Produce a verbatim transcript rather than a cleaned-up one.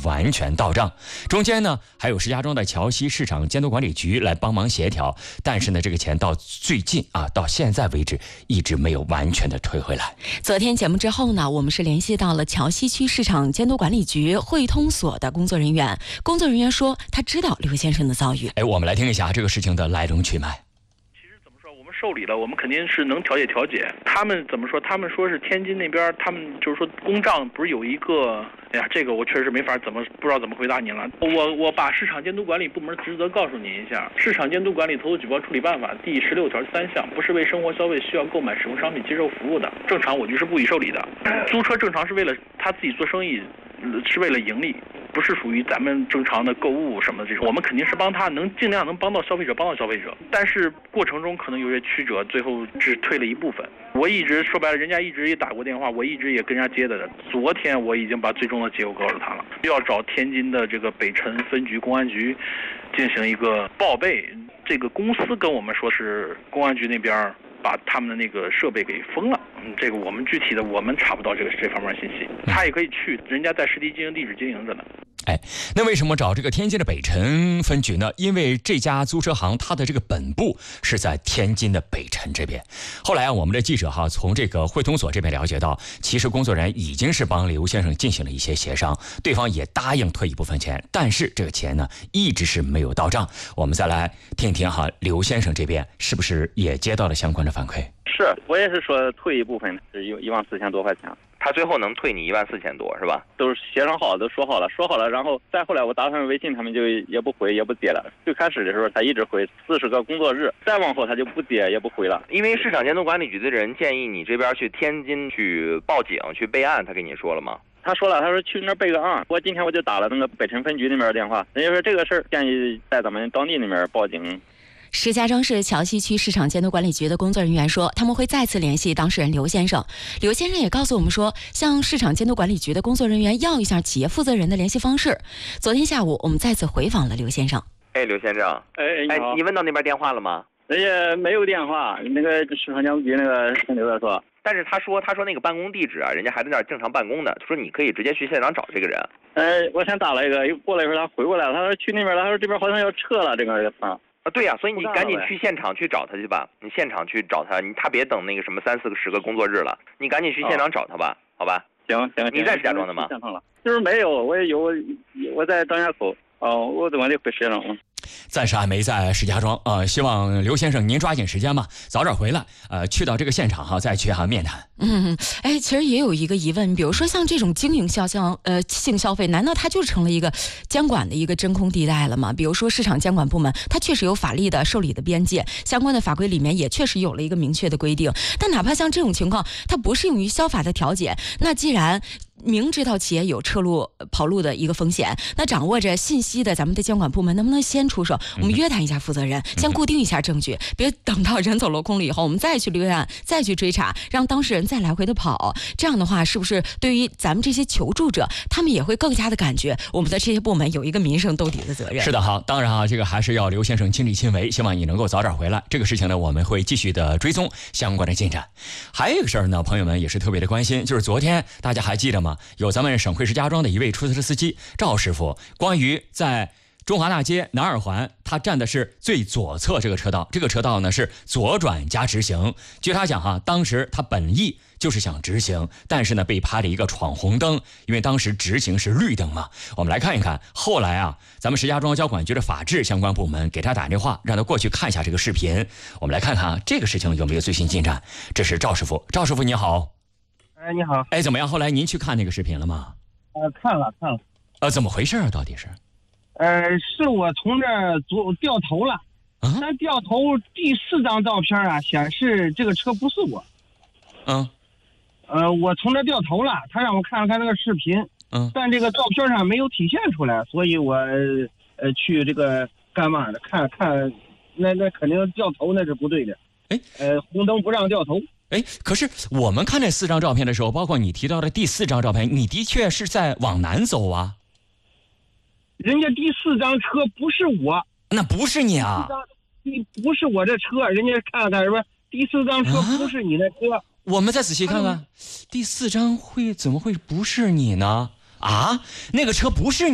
完全到账。中间呢还有石家庄的桥西市场监督管理局来帮忙协调，但是呢这个钱到最近啊到现在为止一直没有完全的退回来。 昨天节目之后呢，我们是联系到了桥西区市场监督管理局汇通所的工作人员，工作人员说他知道刘先生的遭遇。 哎，我们来听一下这个事情的来龙去脉。 受理了，我们肯定是能调解调解。他们怎么说？他们说是天津那边，他们就是说公账不是有一个，哎呀，这个我确实没法怎么不知道怎么回答您了。我我把市场监督管理部门职责告诉您一下。市场监督管理投诉举报处理办法第十六条三项，不是为生活消费需要购买使用商品接受服务的，正常我局是不予受理的。租车正常是为了他自己做生意，是为了盈利。不是属于咱们正常的购物什么的这种，我们肯定是帮他能尽量能帮到消费者，帮到消费者。但是过程中可能有些曲折，最后只退了一部分。我一直说白了，人家一直也打过电话，我一直也跟人家接的。昨天我已经把最终的结果告诉他了，要找天津的这个北辰分局公安局进行一个报备。这个公司跟我们说是公安局那边把他们的那个设备给封了，嗯，这个我们具体的我们查不到这个这方面信息。他也可以去，人家在实地经营、地址经营着呢。 哎，那为什么找这个天津的北辰分局呢？因为这家租车行它的这个本部是在天津的北辰这边。后来啊，我们的记者哈从这个汇通所这边了解到，其实工作人员已经是帮刘先生进行了一些协商，对方也答应退一部分钱，但是这个钱呢一直是没有到账。我们再来听听哈，刘先生这边是不是也接到了相关的反馈？ 是我也是说退一部分，是一一万四千多块钱。 他最后能退你一万四千多是吧？ 都是协商好，都说好了，说好了，然后再后来我打他们微信，他们就也不回也不接了。最开始的时候他一直回四十个工作日，再往后他就不接也不回了。 因为市场监督管理局的人建议你这边去天津去报警去备案，他跟你说了吗？ 他说了，他说去那儿备个案。我今天我就打了那个北辰分局那边的电话，人家说这个事儿建议在咱们当地那边报警。 石家庄市桥西区市场监督管理局的工作人员说，他们会再次联系当事人刘先生。刘先生也告诉我们说，向市场监督管理局的工作人员要一下企业负责人的联系方式。昨天下午，我们再次回访了刘先生。 哎，刘先生， 哎哎，你问到那边电话了吗？ 人家没有电话，那个市场监督局那个刘的说。 但是他说，他说那个办公地址啊，人家还在那儿正常办公呢。说你可以直接去现场找这个人。 哎，我先打了一个，又过了一会儿他回过来了，他说去那边了，他说这边好像要撤了这个啊。 啊，对呀、啊，所以你赶紧去现场去找他去吧。你现场去找他，你他别等那个什么三四个十个工作日了，你赶紧去现场找他吧，哦、好吧？ 行行， 你在石家庄的吗？ 就是没有，我也有，我在张家口。哦，我怎么得回石家庄？ 暂时还没在石家庄啊、呃，希望刘先生您抓紧时间吧，早点回来，呃，去到这个现场哈，再去哈面谈。 嗯，哎，其实也有一个疑问，比如说像这种经营消消呃性消费，难道它就成了一个监管的一个真空地带了吗？比如说市场监管部门，它确实有法律的受理的边界，相关的法规里面也确实有了一个明确的规定。但哪怕像这种情况，它不适用于消法的调解，那既然明知道企业有撤路跑路的一个风险，那掌握着信息的咱们的监管部门能不能先出手？我们约谈一下负责人，先固定一下证据，别等到人走楼空了以后，我们再去立案，再去追查，让当事人再来回的跑。这样的话，是不是对于咱们这些求助者，他们也会更加的感觉我们的这些部门有一个民生兜底的责任？ 是的，好，当然啊，这个还是要刘先生亲力亲为，希望你能够早点回来。这个事情呢，我们会继续的追踪相关的进展。还有一个事儿呢，朋友们也是特别的关心，就是昨天大家还记得吗？有咱们省会石家庄的一位出租车司机赵师傅，关于在中华大街南二环，他站的是最左侧这个车道，这个车道呢是左转加直行。据他讲哈，当时他本意就是想直行，但是呢被拍了一个闯红灯，因为当时直行是绿灯嘛。我们来看一看，后来啊，咱们石家庄交管局的法制相关部门给他打电话，让他过去看一下这个视频。我们来看看啊，这个事情有没有最新进展。这是赵师傅，赵师傅你好。 哎，你好。 哎，怎么样？后来您去看那个视频了吗？ 呃，看了看了。 呃，怎么回事啊？到底是？ 呃，是我从这左掉头了， 啊， 但掉头第四张照片啊，显示这个车不是我。 嗯。 呃，我从这掉头了，他让我看了看那个视频， 嗯， 但这个照片上没有体现出来，所以我呃去这个干嘛的看看，那那肯定掉头那是不对的。 哎， 呃，红灯不让掉头。 哎，可是我们看这四张照片的时候，包括你提到的第四张照片，你的确是在往南走啊。 人家第四张车不是我， 那不是你啊？ 你不是我这车，人家看看什么？第四张车不是你的车。啊、 我们再仔细看看，第四张会怎么会不是你呢？啊，那个车不是你。